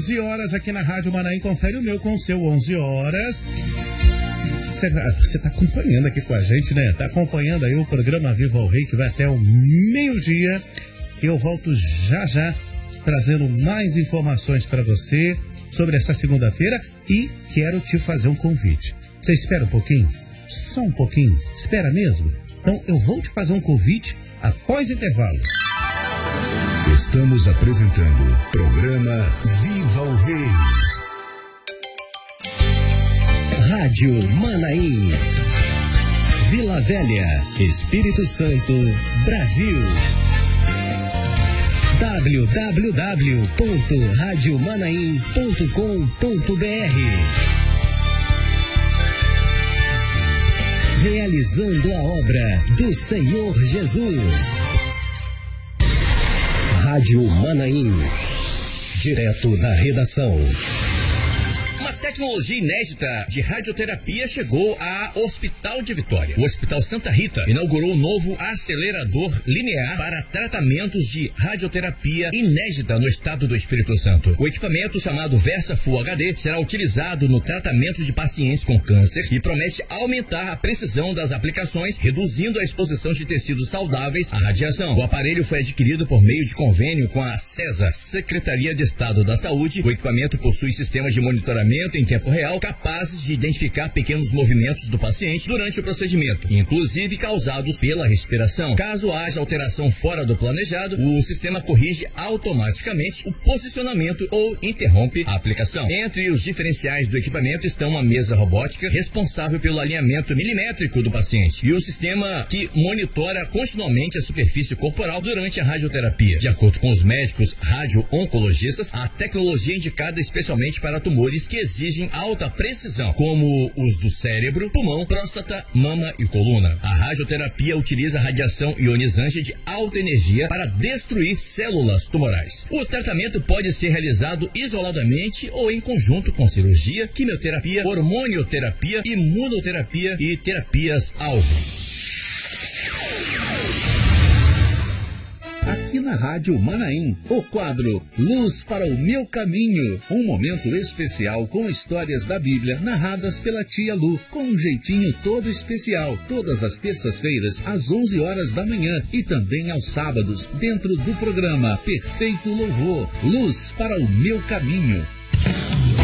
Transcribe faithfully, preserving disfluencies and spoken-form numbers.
onze horas aqui na Rádio Manaim. Confere o meu com o seu, onze horas. Você está acompanhando aqui com a gente, né? Está acompanhando aí o programa Viva o Rei, que vai até o meio-dia. Eu volto já já, trazendo mais informações para você sobre essa segunda-feira e quero te fazer um convite. Você espera um pouquinho? Só um pouquinho? Espera mesmo? Então eu vou te fazer um convite após o intervalo. Estamos apresentando programa Viva o Rei. Rádio Manaim. Vila Velha, Espírito Santo, Brasil. w w w ponto rádio manaim ponto com ponto b r. Realizando a obra do Senhor Jesus. Rádio Manaim. Direto da redação. Uma tecnologia inédita de radioterapia chegou a Hospital de Vitória. O Hospital Santa Rita inaugurou um novo acelerador linear para tratamentos de radioterapia inédita no estado do Espírito Santo. O equipamento, chamado Versa Full H D, será utilizado no tratamento de pacientes com câncer e promete aumentar a precisão das aplicações, reduzindo a exposição de tecidos saudáveis à radiação. O aparelho foi adquirido por meio de convênio com a SESA, Secretaria de Estado da Saúde. O equipamento possui sistemas de monitoramento em tempo real capazes de identificar pequenos movimentos do paciente durante o procedimento, inclusive causados pela respiração. Caso haja alteração fora do planejado, o sistema corrige automaticamente o posicionamento ou interrompe a aplicação. Entre os diferenciais do equipamento estão uma mesa robótica responsável pelo alinhamento milimétrico do paciente e o sistema que monitora continuamente a superfície corporal durante a radioterapia. De acordo com os médicos radio-oncologistas, a tecnologia é indicada especialmente para tumores que exigem alta precisão, como os do cérebro, pulmão, próstata, mama e coluna. A radioterapia utiliza radiação ionizante de alta energia para destruir células tumorais. O tratamento pode ser realizado isoladamente ou em conjunto com cirurgia, quimioterapia, hormonioterapia, imunoterapia e terapias-alvo. Aqui na Rádio Manaim, o quadro Luz para o Meu Caminho. Um momento especial com histórias da Bíblia narradas pela tia Lu, com um jeitinho todo especial. Todas as terças-feiras, às onze horas da manhã e também aos sábados, dentro do programa Perfeito Louvor. Luz para o Meu Caminho.